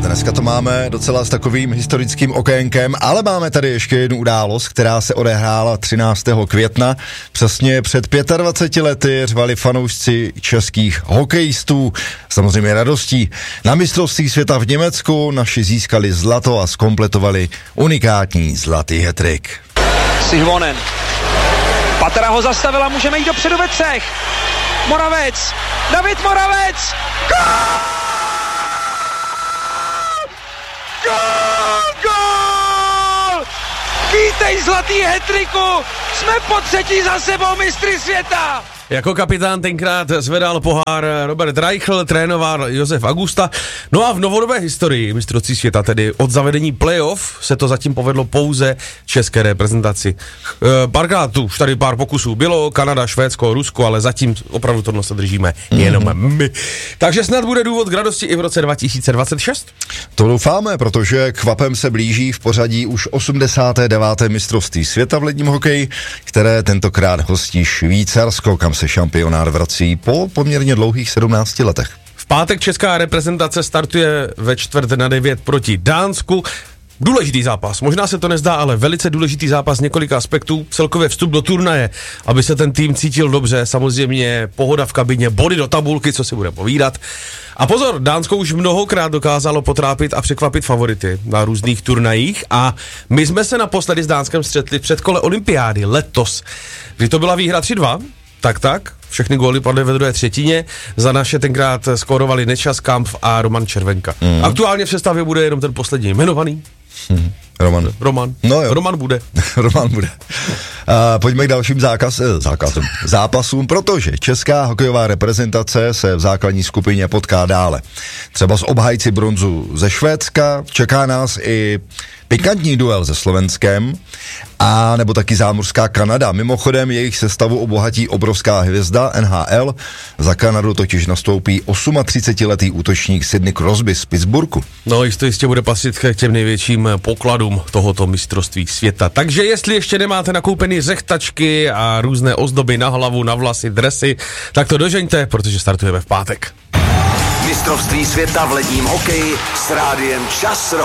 Dneska to máme docela s takovým historickým okénkem, ale máme tady ještě jednu událost, která se odehrála 13. května. Přesně před 25 lety řvali fanoušci českých hokejistů, samozřejmě radostí. Na mistrovství světa v Německu naši získali zlato a zkompletovali unikátní zlatý hat-trick. Sihvonen. Patera ho zastavila, můžeme jít dopředu ve třech. Moravec, David Moravec. Gól! Gól! Gól! Vítej zlatý hat-tricku, jsme po třetí za sebou mistry světa. Jako kapitán tenkrát zvedal pohár Robert Reichel, trénoval Josef Augusta. No a v novodobé historii mistrovství světa, tedy od zavedení playoff, se to zatím povedlo pouze české reprezentaci. Párkrát už tady pár pokusů bylo, Kanada, Švédsko, Rusko, ale zatím opravdu tohle se držíme jenom my. Takže snad bude důvod k radosti i v roce 2026? To doufáme, protože kvapem se blíží v pořadí už 89. mistrovství světa v ledním hokeji, které tentokrát hostí Švýcarsko, kam se šampionát vrací po poměrně dlouhých 17 letech. V pátek česká reprezentace startuje ve 8:45 proti Dánsku. Důležitý zápas, možná se to nezdá, ale velice důležitý zápas z několika aspektů, celkově vstup do turnaje, aby se ten tým cítil dobře, samozřejmě pohoda v kabině, body do tabulky, co si bude povídat. A pozor, Dánsko už mnohokrát dokázalo potrápit a překvapit favority na různých turnajích a my jsme se naposledy s Dánskem střetli v předkole olympiády letos, kdy to byla výhra 3-2, tak, všechny góly padly ve druhé třetině, za naše tenkrát skórovali Nečas, Kampf a Roman Červenka. Aktuálně v sestavě bude jenom ten poslední jmenovaný. Roman. No jo. Roman bude. Roman bude. Pojďme k dalším zápasům, protože česká hokejová reprezentace se v základní skupině potká dále. Třeba s obhájci bronzu ze Švédska, čeká nás i pikantní duel se Slovenskem, a nebo taky zámořská Kanada. Mimochodem jejich sestavu obohatí obrovská hvězda NHL. Za Kanadu totiž nastoupí 38letý útočník Sidney Crosby z Pittsburghu. No jistě bude patřit k těm největším pokladům tohoto mistrovství světa. Takže jestli ještě nemáte nakoupený řechtačky a různé ozdoby na hlavu, na vlasy, dresy, tak to dožeňte, protože startujeme v pátek. Mistrovství světa v ledním hokeji s rádiem Čas.